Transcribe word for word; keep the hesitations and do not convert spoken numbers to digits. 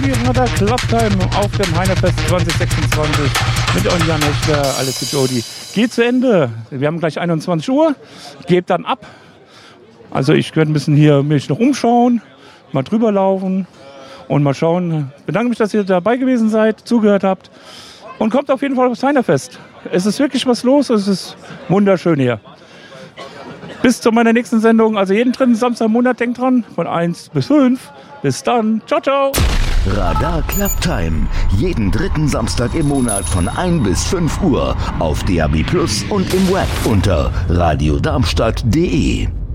die Radar Clubtime auf dem Heinerfest zwanzig sechsundzwanzig mit euren Jan Hechter, alles für Jody. Geht zu Ende. Wir haben gleich einundzwanzig Uhr. Gebt dann ab. Also ich werde ein bisschen hier mich noch umschauen, mal drüber laufen und mal schauen. Ich bedanke mich, dass ihr dabei gewesen seid, zugehört habt und kommt auf jeden Fall aufs Heinerfest. Es ist wirklich was los, es ist wunderschön hier. Bis zu meiner nächsten Sendung, also jeden dritten Samstag im Monat, denkt dran, von eins bis fünf. Bis dann, ciao, ciao. Radar Clubtime, jeden dritten Samstag im Monat von ein bis fünf Uhr auf D A B Plus und im Web unter radio darmstadt punkt de.